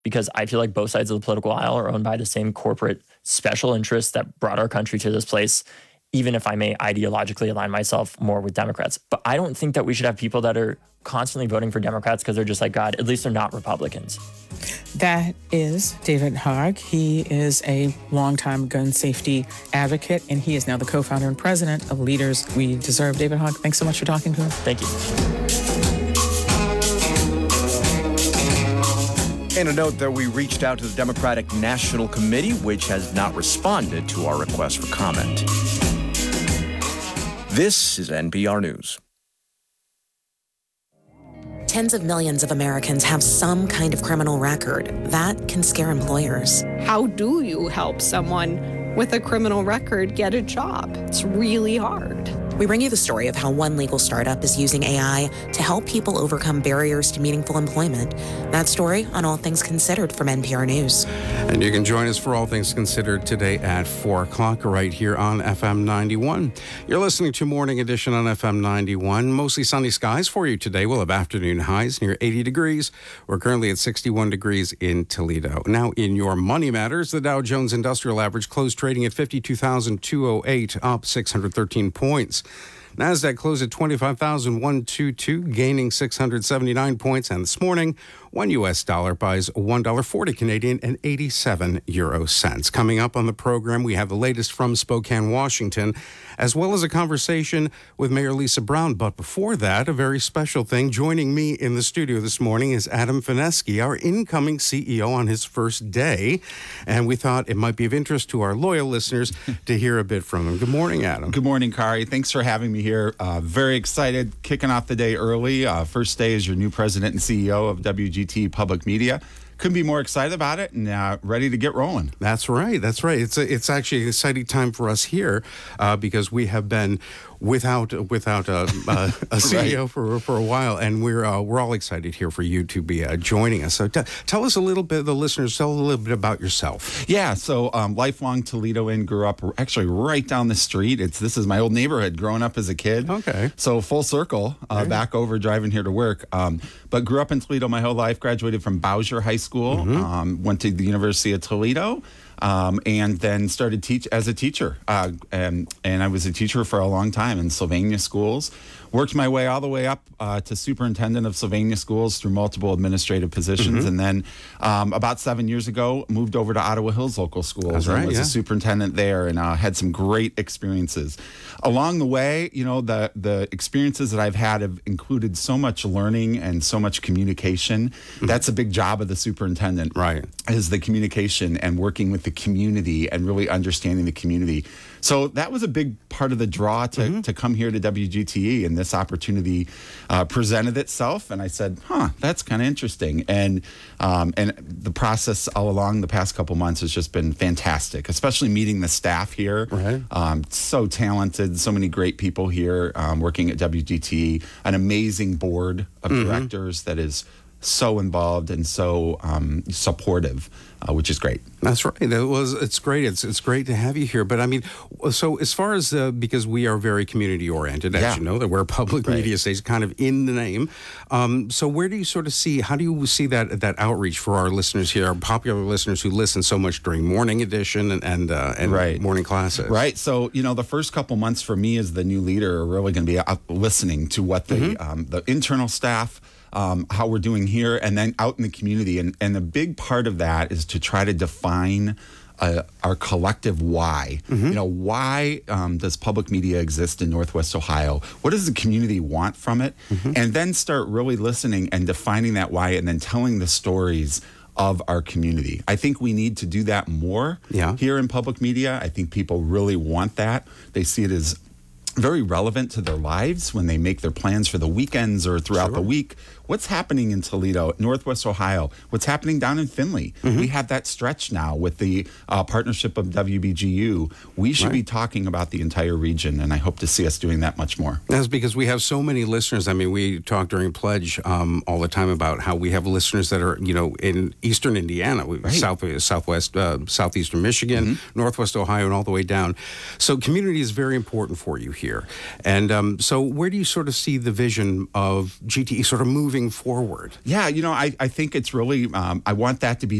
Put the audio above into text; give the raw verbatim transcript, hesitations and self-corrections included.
because I feel like both sides of the political aisle are owned by the same corporate special interests that brought our country to this place, even if I may ideologically align myself more with Democrats. But I don't think that we should have people that are constantly voting for Democrats because they're just like, God, at least they're not Republicans. That is David Hogg. He is a longtime gun safety advocate, and he is now the co-founder and president of Leaders We Deserve. David Hogg, thanks so much for talking to us. Thank you. And a note that we reached out to the Democratic National Committee, which has not responded to our request for comment. This is N P R News. Tens of millions of Americans have some kind of criminal record. That can scare employers. How do you help someone with a criminal record get a job? It's really hard. We bring you the story of how one legal startup is using A I to help people overcome barriers to meaningful employment. That story on All Things Considered from N P R News. And you can join us for All Things Considered today at four o'clock right here on F M ninety-one. You're listening to Morning Edition on F M ninety-one. Mostly sunny skies for you today. We'll have afternoon highs near eighty degrees. We're currently at sixty-one degrees in Toledo. Now, in your money matters, the Dow Jones Industrial Average closed trading at fifty-two thousand two hundred eight, up six hundred thirteen points. NASDAQ closed at twenty-five thousand one hundred twenty-two, gaining six hundred seventy-nine points. And this morning, one U S dollar buys one dollar forty Canadian and eighty-seven euro cents. Coming up on the program, we have the latest from Spokane, Washington, as well as a conversation with Mayor Lisa Brown. But before that, a very special thing. Joining me in the studio this morning is Adam Fineski, our incoming C E O on his first day. And we thought it might be of interest to our loyal listeners to hear a bit from him. Good morning, Adam. Good morning, Kari. Thanks for having me here. Uh, very excited, kicking off the day early. Uh, first day as your new president and C E O of W G T Public Media. Couldn't be more excited about it and uh, ready to get rolling. That's right. That's right. It's a, it's actually an exciting time for us here uh, because we have been without without a, a, a C E O right. for for a while, and we're uh, we're all excited here for you to be uh, joining us. So t- tell us a little bit, the listeners, tell a little bit about yourself. Yeah. So um, lifelong Toledoan, grew up actually right down the street. It's this is my old neighborhood. Growing up as a kid. Okay. So full circle, uh, right. back over driving here to work. Um, but grew up in Toledo my whole life. Graduated from Bowsher High School. Mm-hmm. Um, went to the University of Toledo. Um, and then started teach as a teacher. Uh, and, and I was a teacher for a long time in Sylvania schools. Worked my way all the way up uh, to superintendent of Sylvania schools through multiple administrative positions. Mm-hmm. And then um, about seven years ago, moved over to Ottawa Hills Local Schools. That's right, and was yeah. a superintendent there and uh, had some great experiences. Along the way, you know, the, the experiences that I've had have included so much learning and so much communication. Mm-hmm. That's a big job of the superintendent. Right. Is the communication and working with the community and really understanding the community. So that was a big part of the draw to, mm-hmm. to come here to W G T E, and this opportunity uh, presented itself. And I said, huh, that's kind of interesting. And um, and the process all along the past couple months has just been fantastic, especially meeting the staff here. Right. Um, so talented, so many great people here um, working at W G T E, an amazing board of mm-hmm. directors that is so involved and so um, supportive, uh, which is great. That's right. It was. It's great. It's it's great to have you here. But I mean, so as far as uh, because we are very community oriented, as yeah. you know, that we're a public right. media station, kind of in the name. Um, so where do you sort of see? How do you see that that outreach for our listeners here, our popular listeners who listen so much during morning edition and and, uh, and right. morning classes? Right. So you know, the first couple months for me as the new leader are really going to be uh, listening to what the mm-hmm. um, the internal staff. Um, how we're doing here, and then out in the community. And, and a big part of that is to try to define uh, our collective why. Mm-hmm. You know, why um, does public media exist in Northwest Ohio? What does the community want from it? Mm-hmm. And then start really listening and defining that why, and then telling the stories of our community. I think we need to do that more yeah. here in public media. I think people really want that. They see it as very relevant to their lives when they make their plans for the weekends or throughout sure. the week. What's happening in Toledo, Northwest Ohio? What's happening down in Findlay? Mm-hmm. We have that stretch now with the uh, partnership of W B G U. We should right. be talking about the entire region, and I hope to see us doing that much more. That's because we have so many listeners. I mean, we talk during Pledge um, all the time about how we have listeners that are, you know, in eastern Indiana, right. south, southwest, uh, southeastern Michigan, mm-hmm. Northwest Ohio, and all the way down. So community is very important for you here. And um, so where do you sort of see the vision of G T E sort of moving moving forward? Yeah, you know, I, I think it's really, um, I want that to be